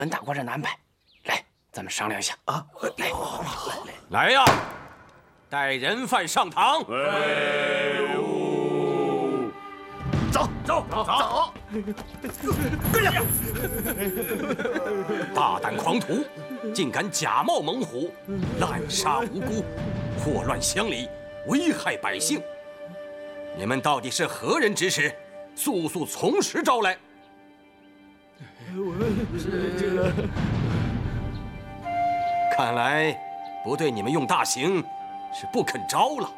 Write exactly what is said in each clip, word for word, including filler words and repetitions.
本大官人的安排。来，咱们商量一下啊！来， 来呀，带人犯上堂。 威武！ 走走走！跟上！ 大胆狂徒，竟敢假冒猛虎，滥杀无辜，祸乱乡里，危害百姓！你们到底是何人指使？速速从实招来！ 我是这个。 看来不对你们用大刑，是不肯招了。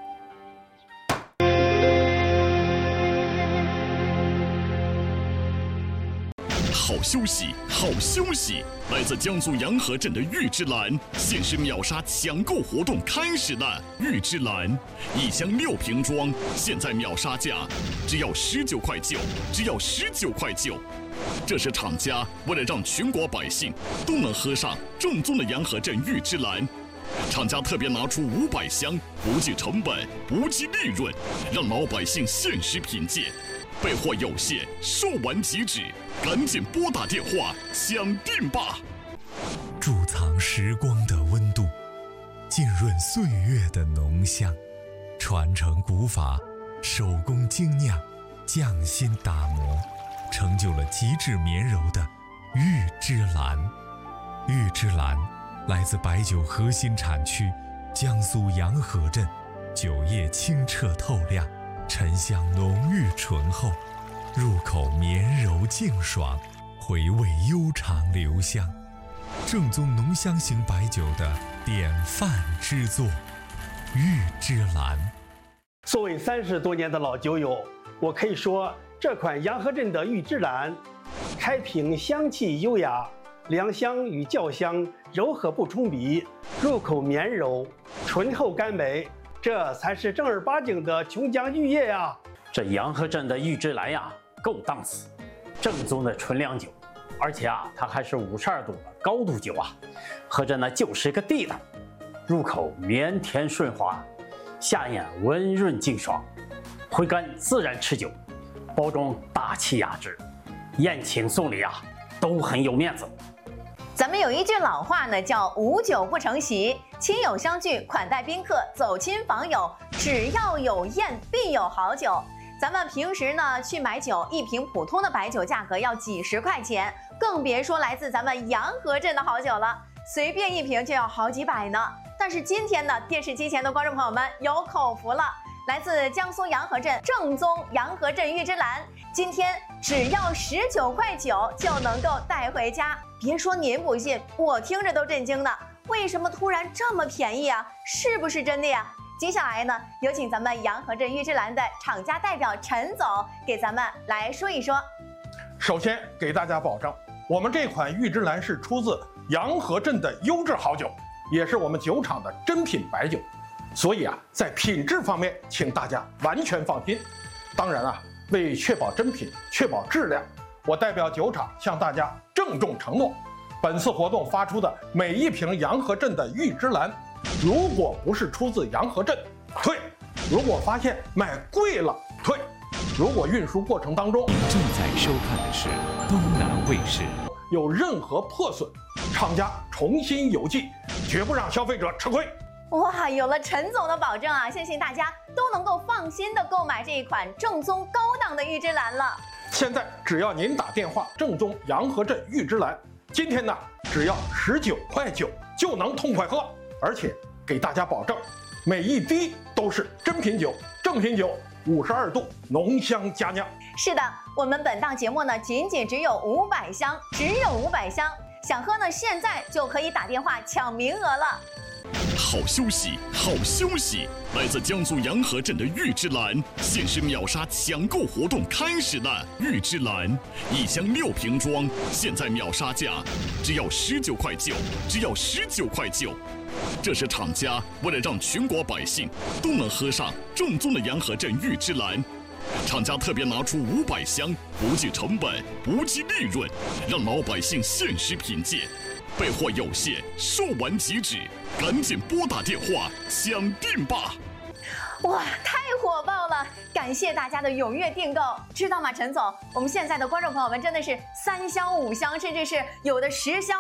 好消息，好消息！来自江苏洋河镇的玉芝兰限时秒杀抢购活动开始了。玉芝兰一箱六瓶装，现在秒杀价只要十九块九，只要十九块九。这是厂家为了让全国百姓都能喝上正宗的洋河镇玉芝兰，厂家特别拿出五百箱，不计成本，不计利润，让老百姓限时品鉴。备货有限，售完即止，赶紧拨打电话抢订吧！ 贮藏时光的温度，浸润岁月的浓香，传承古法，手工精酿，匠心打磨，成就了极致绵柔的玉芝兰。玉芝兰来自白酒核心产区江苏洋河镇，酒液清澈透亮，沉香浓郁醇厚，入口绵柔净爽，回味悠长留香，正宗浓香型白酒的典范之作，玉芝兰。 作为三十多年的老酒友，我可以说，这款洋河镇的玉芝兰，开瓶香气优雅，凉香与酵香柔和不冲鼻，入口绵柔，醇厚甘美。这才是正儿八经的琼浆玉液呀！ 这洋河镇的玉芝兰呀，够档次，正宗的纯粮酒，而且啊，它还是五十二度的高度酒啊，喝着呢就是个地道，入口绵甜顺滑，下咽温润净爽，回甘自然持久，包装大气雅致，宴请送礼啊都很有面子。 咱们有一句老话呢，叫无酒不成席，亲友相聚，款待宾客，走亲访友，只要有宴必有好酒。咱们平时呢去买酒，一瓶普通的白酒价格要几十块钱，更别说来自咱们洋河镇的好酒了，随便一瓶就要好几百呢。但是今天呢，电视机前的观众朋友们有口福了，来自江苏洋河镇正宗洋河镇玉芝兰，今天只要十九块九就能够带回家。别说您不信，我听着都震惊呢。为什么突然这么便宜啊？是不是真的呀？接下来呢，有请咱们洋河镇玉芝兰的厂家代表陈总给咱们来说一说。 首先给大家保证，我们这款玉芝兰是出自洋河镇的优质好酒，也是我们酒厂的珍品白酒，所以啊，在品质方面，请大家完全放心。当然啊，为确保真品、确保质量，我代表酒厂向大家郑重承诺，本次活动发出的每一瓶洋河镇的玉芝兰，如果不是出自洋河镇，退；如果发现买贵了，退；如果运输过程当中， 您正在收看的是东南卫视， 有任何破损，厂家重新邮寄，绝不让消费者吃亏。 哇，有了陈总的保证啊，相信大家都能够放心的购买这一款正宗高档的玉芝兰了。 现在只要您打电话正宗洋河镇玉芝兰，今天呢只要十九块九就能痛快喝，而且给大家保证，每一滴都是真品酒，正品酒，五十二度浓香佳酿。 是的，我们本档节目呢仅仅只有五百箱，只有五百箱，想喝呢现在就可以打电话抢名额了。 好消息，好消息！来自江苏洋河镇的玉芝兰限时秒杀抢购活动开始了。玉芝兰一箱六瓶装，现在秒杀价只要十九块九，只要十九块九。这是厂家为了让全国百姓都能喝上正宗的洋河镇玉芝兰，厂家特别拿出五百箱，不计成本，不计利润，让老百姓限时品鉴。备货有限，售完即止，赶紧拨打电话抢订吧！ 哇，太火爆了！感谢大家的踊跃订购，知道吗，陈总？我们现在的观众朋友们真的是三箱、五箱，甚至是有的十箱、